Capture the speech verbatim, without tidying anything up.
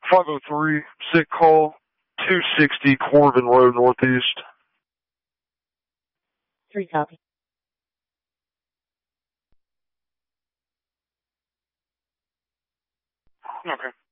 five oh three, sick call, two sixty Corbin Road Northeast. Three copy. Okay.